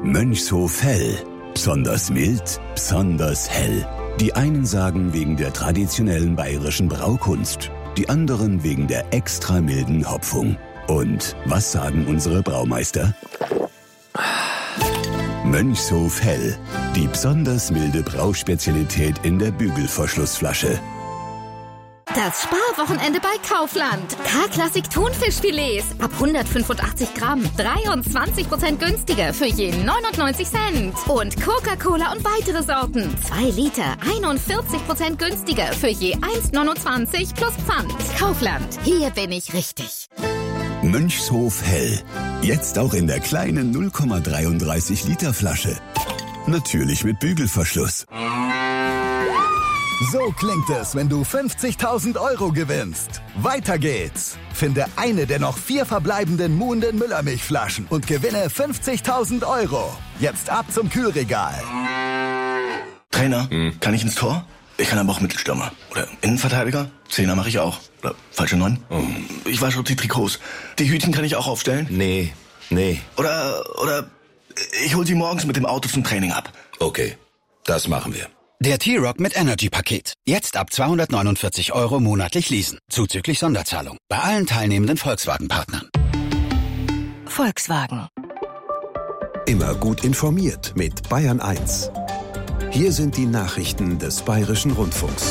Mönchshof Hell. Besonders mild, besonders hell. Die einen sagen wegen der traditionellen bayerischen Braukunst, die anderen wegen der extra milden Hopfung. Und was sagen unsere Braumeister? Mönchshof Hell. Die besonders milde Brauspezialität in der Bügelverschlussflasche. Das Sparwochenende bei Kaufland. K-Klassik Thunfischfilets ab 185 Gramm. 23% günstiger für je 99 Cent. Und Coca-Cola und weitere Sorten. 2 Liter, 41% günstiger für je 1,29 plus Pfand. Kaufland, hier bin ich richtig. Mönchshof Hell. Jetzt auch in der kleinen 0,33 Liter Flasche. Natürlich mit Bügelverschluss. So klingt es, wenn du 50.000 Euro gewinnst. Weiter geht's. Finde eine der noch 4 verbleibenden Muhnden Müllermilchflaschen und gewinne 50.000 Euro. Jetzt ab zum Kühlregal. Trainer, kann ich ins Tor? Ich kann aber auch Mittelstürmer. Oder Innenverteidiger? Zehner mache ich auch. Oder falsche 9? Ich wasche die Trikots. Die Hütchen kann ich auch aufstellen? Nee. Oder ich hol sie morgens mit dem Auto zum Training ab. Okay, das machen wir. Der T-Rock mit Energy-Paket. Jetzt ab 249 Euro monatlich leasen. Zuzüglich Sonderzahlung. Bei allen teilnehmenden Volkswagen-Partnern. Volkswagen. Immer gut informiert mit Bayern 1. Hier sind die Nachrichten des Bayerischen Rundfunks.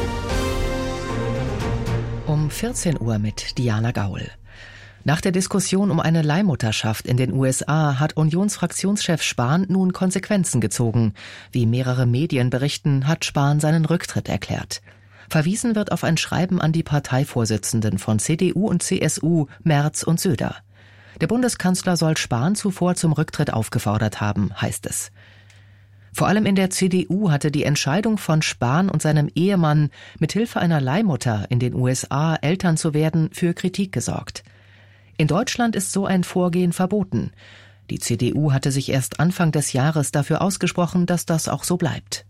Um 14 Uhr mit Diana Gaul. Nach der Diskussion um eine Leihmutterschaft in den USA hat Unionsfraktionschef Spahn nun Konsequenzen gezogen. Wie mehrere Medien berichten, hat Spahn seinen Rücktritt erklärt. Verwiesen wird auf ein Schreiben an die Parteivorsitzenden von CDU und CSU, Merz und Söder. Der Bundeskanzler soll Spahn zuvor zum Rücktritt aufgefordert haben, heißt es. Vor allem in der CDU hatte die Entscheidung von Spahn und seinem Ehemann, mithilfe einer Leihmutter in den USA Eltern zu werden, für Kritik gesorgt. In Deutschland ist so ein Vorgehen verboten. Die CDU hatte sich erst Anfang des Jahres dafür ausgesprochen, dass das auch so bleibt.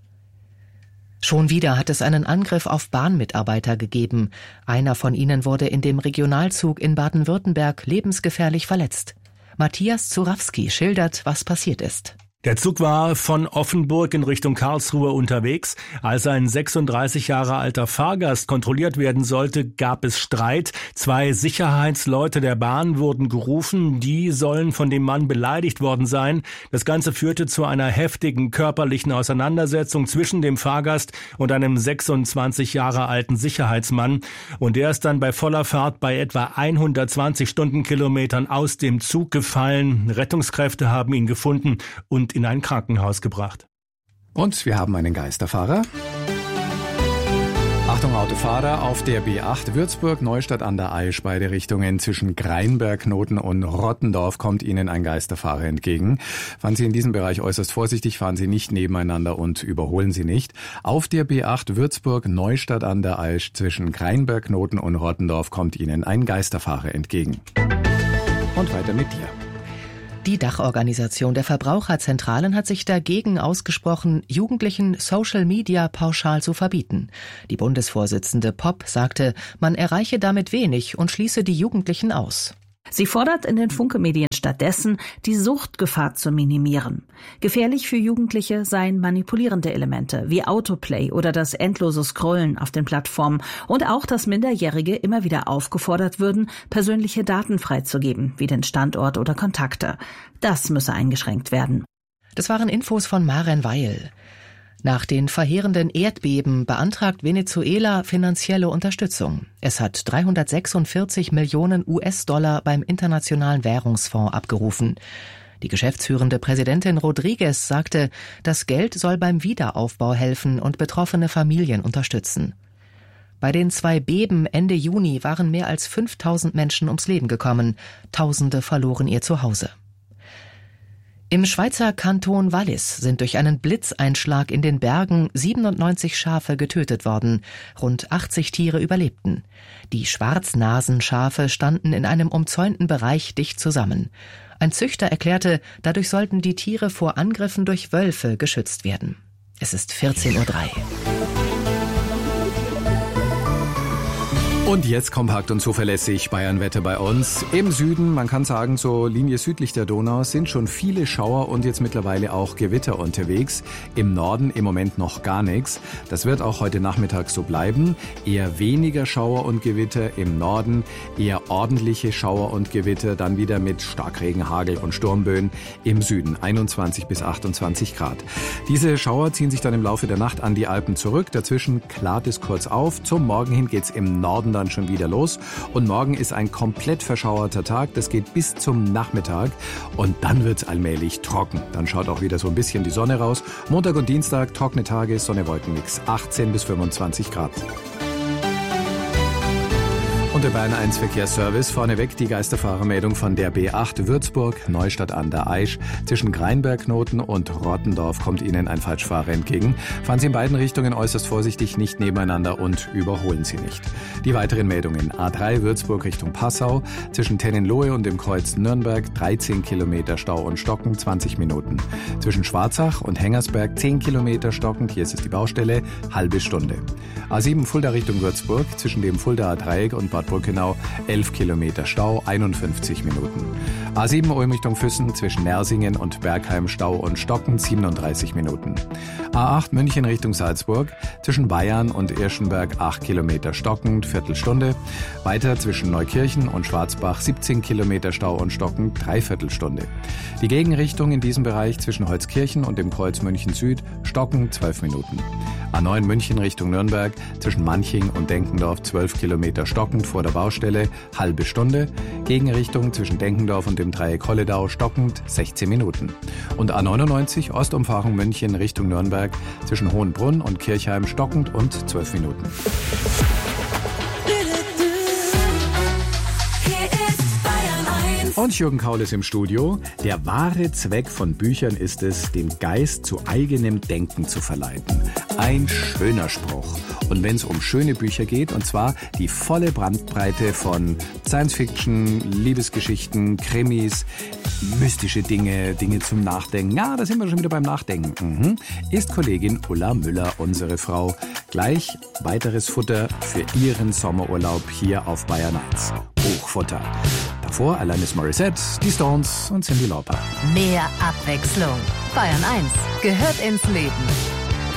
Schon wieder hat es einen Angriff auf Bahnmitarbeiter gegeben. Einer von ihnen wurde in dem Regionalzug in Baden-Württemberg lebensgefährlich verletzt. Matthias Zurawski schildert, was passiert ist. Der Zug war von Offenburg in Richtung Karlsruhe unterwegs. Als ein 36 Jahre alter Fahrgast kontrolliert werden sollte, gab es Streit. 2 Sicherheitsleute der Bahn wurden gerufen. Die sollen von dem Mann beleidigt worden sein. Das Ganze führte zu einer heftigen körperlichen Auseinandersetzung zwischen dem Fahrgast und einem 26 Jahre alten Sicherheitsmann. Und der ist dann bei voller Fahrt bei etwa 120 Stundenkilometern aus dem Zug gefallen. Rettungskräfte haben ihn gefunden und in ein Krankenhaus gebracht. Und wir haben einen Geisterfahrer. Achtung Autofahrer, auf der B8 Würzburg-Neustadt an der Aisch, beide Richtungen zwischen Greinberg-Knoten und Rottendorf kommt Ihnen ein Geisterfahrer entgegen. Fahren Sie in diesem Bereich äußerst vorsichtig, fahren Sie nicht nebeneinander und überholen Sie nicht. Auf der B8 Würzburg-Neustadt an der Aisch zwischen Greinberg-Knoten und Rottendorf kommt Ihnen ein Geisterfahrer entgegen. Und weiter mit dir. Die Dachorganisation der Verbraucherzentralen hat sich dagegen ausgesprochen, Jugendlichen Social Media pauschal zu verbieten. Die Bundesvorsitzende Popp sagte, man erreiche damit wenig und schließe die Jugendlichen aus. Sie fordert in den Funke-Medien stattdessen, die Suchtgefahr zu minimieren. Gefährlich für Jugendliche seien manipulierende Elemente wie Autoplay oder das endlose Scrollen auf den Plattformen und auch, dass Minderjährige immer wieder aufgefordert würden, persönliche Daten freizugeben, wie den Standort oder Kontakte. Das müsse eingeschränkt werden. Das waren Infos von Maren Weil. Nach den verheerenden Erdbeben beantragt Venezuela finanzielle Unterstützung. Es hat 346 Millionen US-Dollar beim Internationalen Währungsfonds abgerufen. Die geschäftsführende Präsidentin Rodriguez sagte, das Geld soll beim Wiederaufbau helfen und betroffene Familien unterstützen. Bei den 2 Beben Ende Juni waren mehr als 5000 Menschen ums Leben gekommen. Tausende verloren ihr Zuhause. Im Schweizer Kanton Wallis sind durch einen Blitzeinschlag in den Bergen 97 Schafe getötet worden. Rund 80 Tiere überlebten. Die Schwarznasenschafe standen in einem umzäunten Bereich dicht zusammen. Ein Züchter erklärte, dadurch sollten die Tiere vor Angriffen durch Wölfe geschützt werden. Es ist 14:03 Uhr. Und jetzt kompakt und zuverlässig Bayernwetter bei uns. Im Süden, man kann sagen, so Linie südlich der Donau, sind schon viele Schauer und jetzt mittlerweile auch Gewitter unterwegs. Im Norden im Moment noch gar nichts. Das wird auch heute Nachmittag so bleiben. Eher weniger Schauer und Gewitter im Norden, eher ordentliche Schauer und Gewitter, dann wieder mit Starkregen, Hagel und Sturmböen im Süden, 21 bis 28 Grad. Diese Schauer ziehen sich dann im Laufe der Nacht an die Alpen zurück. Dazwischen klart es kurz auf. Zum Morgen hin geht's im Norden dann schon wieder los. Und morgen ist ein komplett verschauerter Tag. Das geht bis zum Nachmittag. Und dann wird's allmählich trocken. Dann schaut auch wieder so ein bisschen die Sonne raus. Montag und Dienstag trockene Tage, Sonne-Wolken-Mix. 18 bis 25 Grad. Und der Bayern 1 Verkehrsservice. Vorneweg die Geisterfahrermeldung von der B8 Würzburg, Neustadt an der Aisch. Zwischen Greinbergknoten und Rottendorf kommt Ihnen ein Falschfahrer entgegen. Fahren Sie in beiden Richtungen äußerst vorsichtig, nicht nebeneinander und überholen Sie nicht. Die weiteren Meldungen. A3 Würzburg Richtung Passau. Zwischen Tennenlohe und dem Kreuz Nürnberg 13 Kilometer Stau und Stocken, 20 Minuten. Zwischen Schwarzach und Hengersberg 10 Kilometer stockend, hier ist es die Baustelle, halbe Stunde. A7 Fulda Richtung Würzburg. Zwischen dem Fuldaer Dreieck und Bad Brückenau 11 Kilometer Stau, 51 Minuten. A7 Ulm Richtung Füssen zwischen Nersingen und Bergheim Stau und Stocken 37 Minuten. A8 München Richtung Salzburg zwischen Bayern und Irschenberg 8 Kilometer stockend, Viertelstunde. Weiter zwischen Neukirchen und Schwarzbach 17 Kilometer Stau und stockend, Dreiviertelstunde. Die Gegenrichtung in diesem Bereich zwischen Holzkirchen und dem Kreuz München Süd stockend 12 Minuten. A9 München Richtung Nürnberg zwischen Manching und Denkendorf 12 Kilometer stockend vor der Baustelle, halbe Stunde. Gegenrichtung zwischen Denkendorf und dem Dreieck Holledau stockend 16 Minuten. Und A99 Ostumfahrung München Richtung Nürnberg zwischen Hohenbrunn und Kirchheim stockend und 12 Minuten. Und Jürgen Kaul ist im Studio. Der wahre Zweck von Büchern ist es, den Geist zu eigenem Denken zu verleiten. Ein schöner Spruch. Und wenn es um schöne Bücher geht, und zwar die volle Bandbreite von Science-Fiction, Liebesgeschichten, Krimis, mystische Dinge, Dinge zum Nachdenken. Ja, da sind wir schon wieder beim Nachdenken. Ist Kollegin Ulla Müller unsere Frau. Gleich weiteres Futter für Ihren Sommerurlaub hier auf Bayern 1. Hochfutter. Davor Alanis Morissette, die Stones und Cyndi Lauper. Mehr Abwechslung. Bayern 1 gehört ins Leben.